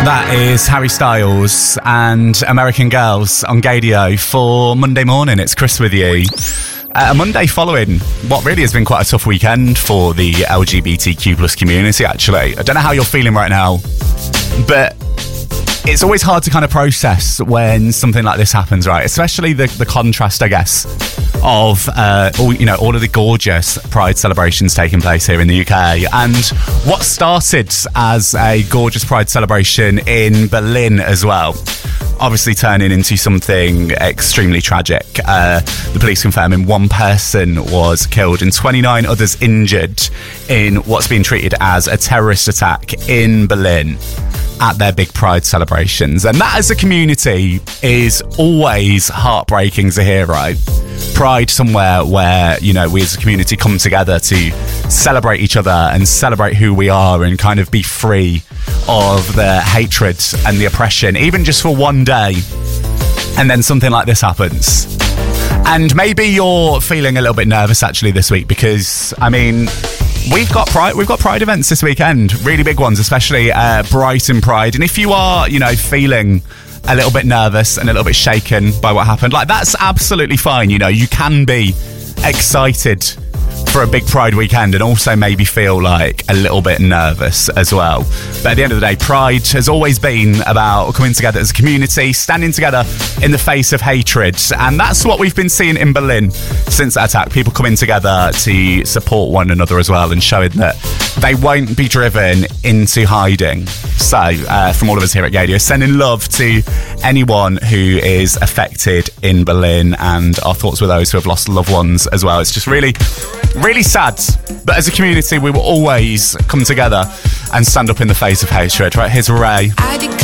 That is Harry Styles and American Girls on Gadio for Monday morning. It's Chris with you. A Monday following what really has been quite a tough weekend for the LGBTQ plus community, actually. I don't know how you're feeling right now, but it's always hard to kind of process when something like this happens, right? Especially the contrast, I guess, of all of the gorgeous Pride celebrations taking place here in the UK, and what started as a gorgeous Pride celebration in Berlin as well, obviously turning into something extremely tragic. The police confirming one person was killed and 29 others injured in what's been treated as a terrorist attack in Berlin at their big Pride celebrations. And that as a community is always heartbreaking to hear, right? Pride somewhere where, you know, we as a community come together to celebrate each other and celebrate who we are and kind of be free of the hatred and the oppression, even just for one day. And then something like this happens. And maybe you're feeling a little bit nervous actually this week because, I mean, We've got Pride events this weekend, really big ones, especially Brighton Pride. And if you are, you know, feeling a little bit nervous and a little bit shaken by what happened, like, that's absolutely fine. You know, you can be excited for a big Pride weekend and also maybe feel like a little bit nervous as well. But at the end of the day, Pride has always been about coming together as a community, standing together in the face of hatred. And that's what we've been seeing in Berlin since that attack. People coming together to support one another as well and showing that they won't be driven into hiding. So, from all of us here at Gadio, sending love to anyone who is affected in Berlin, and our thoughts with those who have lost loved ones as well. It's just really sad. But as a community, we will always come together and stand up in the face of hatred. Right, here's Ray.